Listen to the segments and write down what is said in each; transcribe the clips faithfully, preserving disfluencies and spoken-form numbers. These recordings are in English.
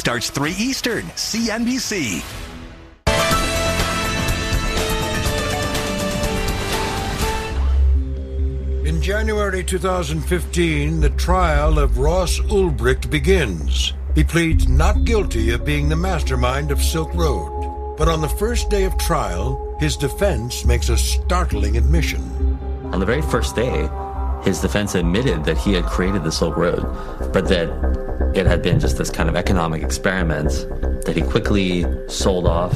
starts three Eastern, C N B C. In January two thousand fifteen, the trial of Ross Ulbricht begins. He pleads not guilty of being the mastermind of Silk Road. But on the first day of trial, his defense makes a startling admission. On the very first day, his defense admitted that he had created the Silk Road, but that it had been just this kind of economic experiment that he quickly sold off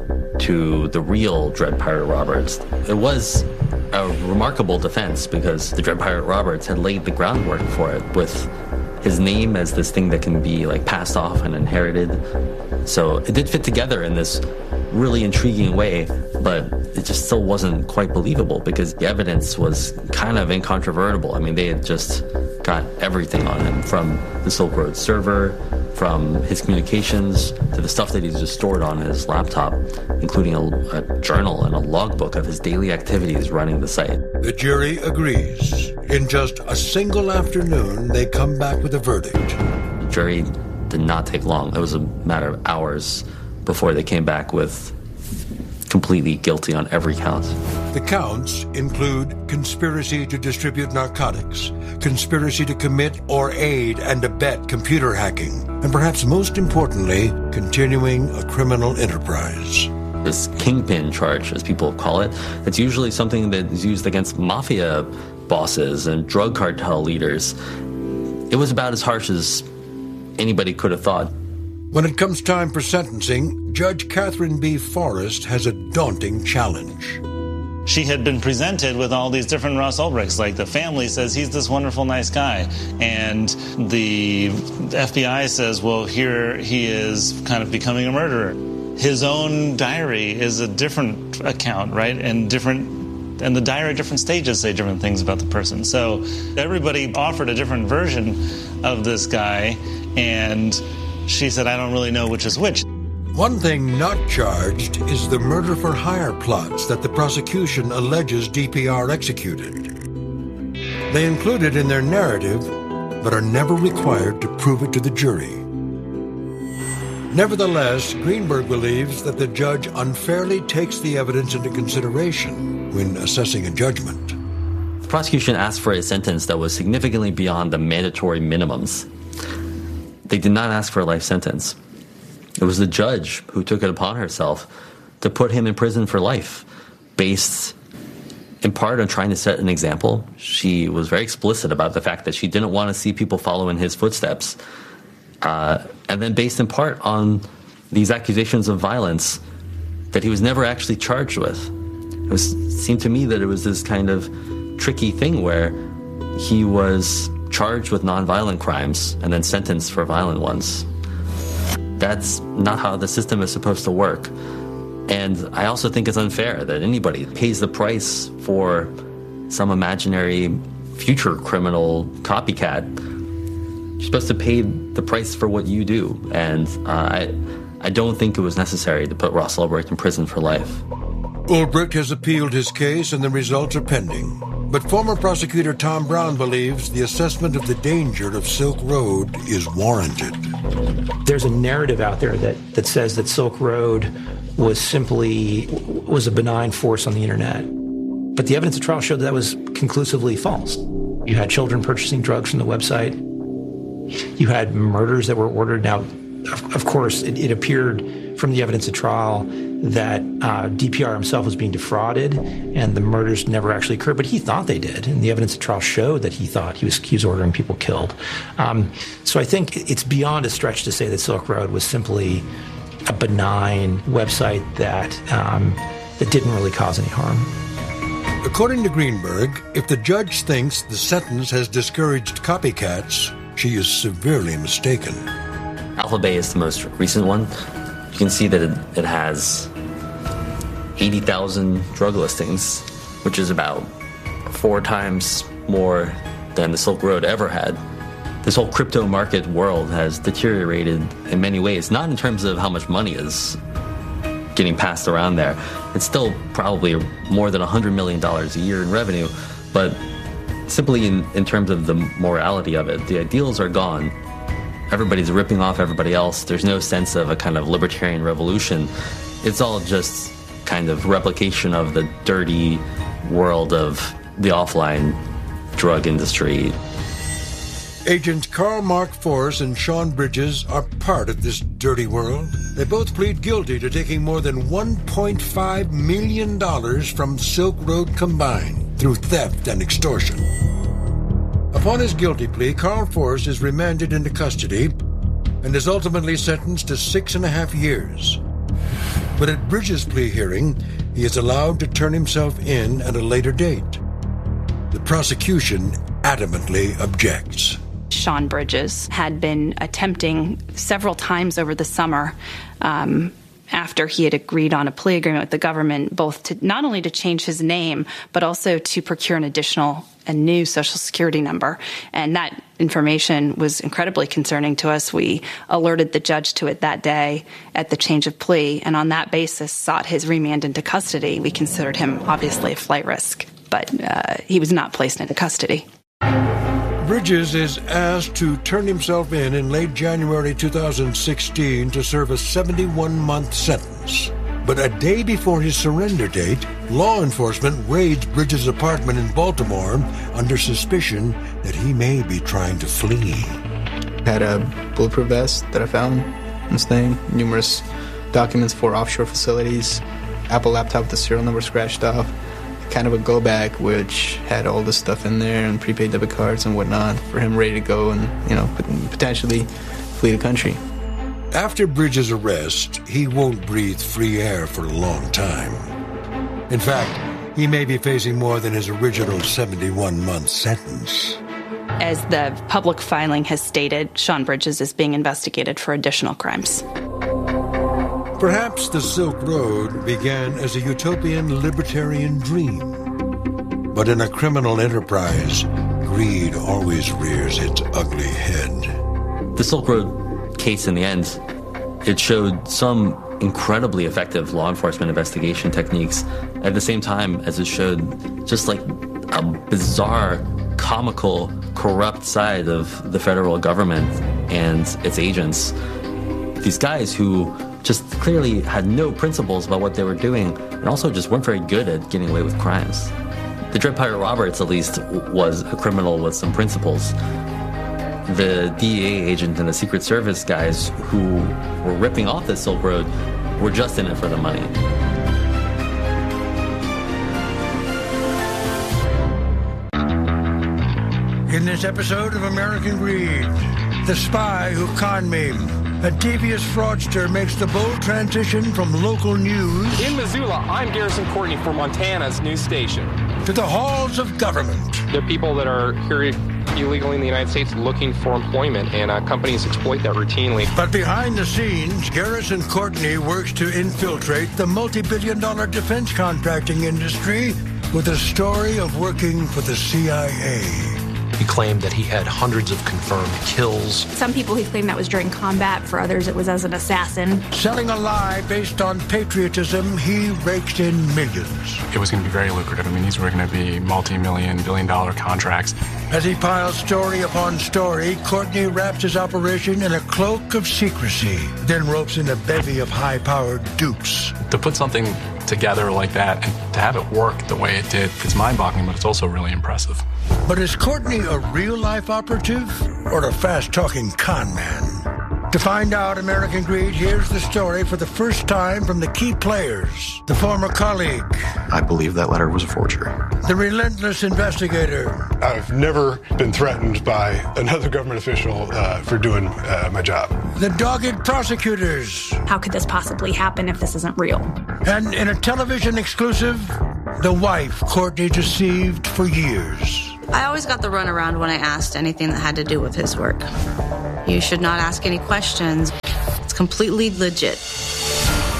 to the real Dread Pirate Roberts. It was a remarkable defense because the Dread Pirate Roberts had laid the groundwork for it with his name as this thing that can be like passed off and inherited. So it did fit together in this really intriguing way, but it just still wasn't quite believable because the evidence was kind of incontrovertible. I mean, they had just got everything on him, from the Silk Road server, from his communications, to the stuff that he just stored on his laptop, including a, a journal and a logbook of his daily activities running the site. The jury agrees. In just a single afternoon, they come back with a verdict. The jury did not take long. It was a matter of hours before they came back with completely guilty on every count. The counts include conspiracy to distribute narcotics, conspiracy to commit or aid and abet computer hacking, and perhaps most importantly, continuing a criminal enterprise. This kingpin charge, as people call it, it's usually something that is used against mafia bosses and drug cartel leaders. It was about as harsh as anybody could have thought. When it comes time for sentencing, Judge Catherine B. Forrest has a daunting challenge. She had been presented with all these different Ross Ulbrichts. Like, the family says he's this wonderful, nice guy. And the F B I says, well, here he is kind of becoming a murderer. His own diary is a different account, right? And different, and the diary at different stages say different things about the person. So everybody offered a different version of this guy, and she said, I don't really know which is which. One thing not charged is the murder-for-hire plots that the prosecution alleges D P R executed. They include it in their narrative, but are never required to prove it to the jury. Nevertheless, Greenberg believes that the judge unfairly takes the evidence into consideration when assessing a judgment. The prosecution asked for a sentence that was significantly beyond the mandatory minimums. They did not ask for a life sentence. It was the judge who took it upon herself to put him in prison for life, based in part on trying to set an example. She was very explicit about the fact that she didn't want to see people follow in his footsteps. Uh, and then based in part on these accusations of violence that he was never actually charged with. It was, it seemed to me that it was this kind of tricky thing where he was charged with nonviolent crimes and then sentenced for violent ones. That's not how the system is supposed to work. And I also think it's unfair that anybody pays the price for some imaginary future criminal copycat. You're supposed to pay the price for what you do. And uh, I, I don't think it was necessary to put Ross Ulbricht in prison for life. Ulbricht has appealed his case and the results are pending. But former prosecutor Tom Brown believes the assessment of the danger of Silk Road is warranted. There's a narrative out there that, that says that Silk Road was simply was a benign force on the internet. But the evidence of trial showed that, that was conclusively false. You had children purchasing drugs from the website. You had murders that were ordered. Now, of, of course, it, it appeared from the evidence of trial that uh, D P R himself was being defrauded and the murders never actually occurred, but he thought they did. And the evidence of trial showed that he thought he was, he was ordering people killed. Um, so I think it's beyond a stretch to say that Silk Road was simply a benign website that, um, that didn't really cause any harm. According to Greenberg, if the judge thinks the sentence has discouraged copycats, she is severely mistaken. Alphabay is the most recent one. You can see that it, it has eighty thousand drug listings, which is about four times more than the Silk Road ever had. This whole crypto market world has deteriorated in many ways, not in terms of how much money is getting passed around there. It's still probably more than one hundred million dollars a year in revenue, but simply in, in terms of the morality of it, the ideals are gone. everybody's ripping off everybody else. There's no sense of a kind of libertarian revolution. It's all just kind of replication of the dirty world of the offline drug industry. Agents Carl Mark Force and Sean Bridges are part of this dirty world. They both plead guilty to taking more than one point five million dollars from Silk Road combined through theft and extortion. Upon his guilty plea, Carl Force is remanded into custody and is ultimately sentenced to six and a half years. But at Bridges' plea hearing, he is allowed to turn himself in at a later date. The prosecution adamantly objects. Sean Bridges had been attempting several times over the summer, um, after he had agreed on a plea agreement with the government, both to not only to change his name, but also to procure an additional, a new Social Security number. And that information was incredibly concerning to us. We alerted the judge to it that day at the change of plea, and on that basis sought his remand into custody. We considered him obviously a flight risk, but uh, he was not placed into custody. Bridges is asked to turn himself in in late January two thousand sixteen to serve a seventy-one month sentence. But a day before his surrender date, law enforcement raids Bridges' apartment in Baltimore under suspicion that he may be trying to flee. Had a bulletproof vest that I found in this thing, numerous documents for offshore facilities, Apple laptop with the serial number scratched off, kind of a go bag which had all this stuff in there and prepaid debit cards and whatnot for him ready to go and, you know, potentially flee the country. After Bridges' arrest, he won't breathe free air for a long time. In fact, he may be facing more than his original seventy-one month sentence. As the public filing has stated, Sean Bridges is being investigated for additional crimes. Perhaps the Silk Road began as a utopian libertarian dream. But in a criminal enterprise, greed always rears its ugly head. The Silk Road case, in the end, it showed some incredibly effective law enforcement investigation techniques at the same time as it showed just like a bizarre, comical, corrupt side of the federal government and its agents. These guys who just clearly had no principles about what they were doing and also just weren't very good at getting away with crimes. The Dread Pirate Roberts, at least, was a criminal with some principles. The D E A agent and the Secret Service guys who were ripping off the Silk Road were just in it for the money. In this episode of American Greed, the spy who conned me, a devious fraudster makes the bold transition from local news in Missoula. I'm Garrison Courtney for Montana's news station. To the halls of government. There are people that are here illegally in the United States looking for employment, and uh, companies exploit that routinely. But behind the scenes, Garrison Courtney works to infiltrate the multi-billion dollar defense contracting industry with a story of working for the C I A. He claimed that he had hundreds of confirmed kills. Some people he claimed that was during combat. For others, it was as an assassin. Selling a lie based on patriotism, he raked in millions. It was going to be very lucrative. I mean, these were going to be multi-million, billion-dollar contracts. As he piles story upon story, Courtney wraps his operation in a cloak of secrecy, then ropes in a bevy of high-powered dupes. To put something together like that and to have it work the way it did, it's mind-boggling, but it's also really impressive. But is Courtney a real-life operative or a fast-talking con man? To find out American Greed, here's the story for the first time from the key players. The former colleague. I believe that letter was a forgery. The relentless investigator. I've never been threatened by another government official uh, for doing uh, my job. The dogged prosecutors. How could this possibly happen if this isn't real? And in a television exclusive, the wife Courtney deceived for years. I always got the runaround when I asked anything that had to do with his work. You should not ask any questions. It's completely legit.